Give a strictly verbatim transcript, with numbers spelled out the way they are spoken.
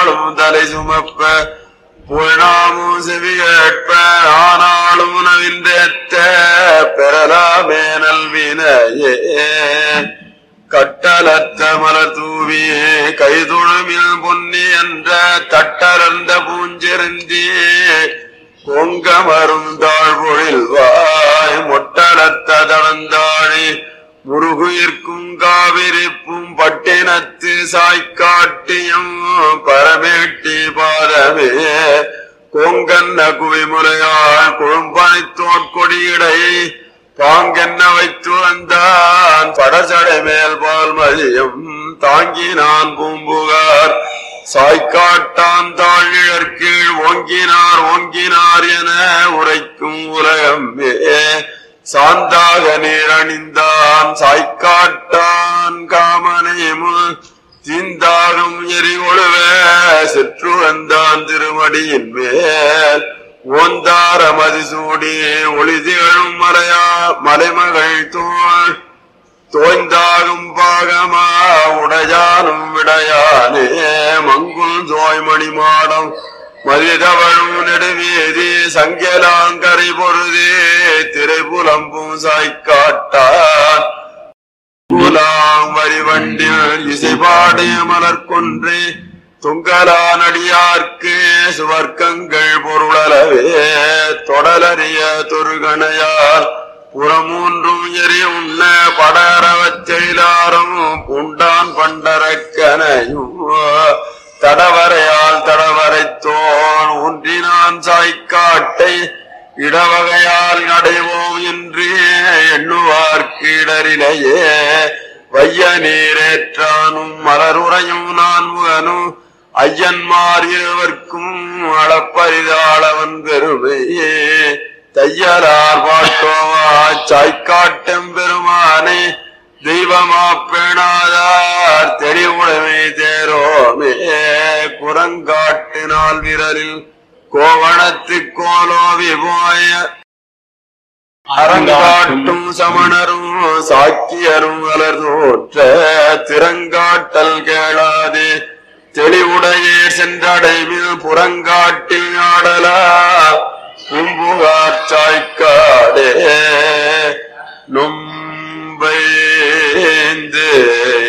நாளும் தலை சுமப்ப புயனாமும் செவி கேட்ப ஆனாலும் நவிந்தேத்த பெறலாமே நல்வினையே கட்டலத்த மலர் தூவியே கைதுழுமில் பொன்னி என்ற தட்டலர்ந்த பூஞ்செருந்தியே கொங்கமரும் தாழ்பொழில் வாய் மொட்டலத்த தளந்தாழி முருகுயிர்க்கும் காவிரிப்பும் பட்டினத்து சாய்க்காட்டியும் பரமேட்டி பாதமே கொங்கன்ன குவிமுலையாள் கொழும்பனைத்தோட்கொடியிடை பாங்கென்ன வைத்து வந்தான் படச்சடை மேல் பால் மதியம் தாங்கினான் பூம்புகார் சாய்க்காட்டான் தாழிழற்கீழ் ஓங்கினார் ஓங்கினார் என உரைக்கும் உலகமே சாந்தாக நீரணிந்தான் சாய்க்காட்டான் காமனையும் தீந்தாகும் எரிகொழுவ சிற்று வந்தான் திருமடியின் மேல் ஓந்தார மதிசூடி ஒளி திகழும் மலையா மலைமகள் தோள் தோய்ந்தாகும் பாகமா உடையானும் விடையானே மங்குள் தோய்மணி மாடம் மதிதவழும் நெடுவீதி சங்கலாங்கரை பொருதே திரைபுலம்பும் சாய்க்காட்டான் புலாம் வரிவண்டில் இசைபாடு மலர்கொன்றே துங்கலானடியார்க்கு சுவர்க்கங்கள் பொருளவே தொடலறிய தொருகணையால் புறமூன்றும் எரி உண்ண படரவச்செயிலாரும் புண்டான் பண்டரக்கனையும் தடவரையால் தடவரைத்தோன் ஒன்றினான் சாய்க்காட்டை இடவகையால் நடைவோம் என்று எண்ணுவார்க்கு இடரிலேயே வைய நீரேற்றானும் மலருறையும் நான் முகனும் ஐயன்மார் இருவர்க்கும் அளப்பரிதாளவன் பெருமையே தையலார் பாட்டோவா சாய்க்காட்டம் பெருமானே தெய்வமா பேணாதார் தெளிவுடைமை தேரோமே குரங்காட்டினால் விரலில் கோவணத்து கோலோவி போய அரங்காட்டும் சமணரும் சாக்கியரும் வளர் தோற்ற திறங்காட்டல் கேளாதே தெளிவுடையே சென்றடைவில் புறங்காட்டில் ஆடலா கும்புகார் சாய்க்காடே நொம்பைந்து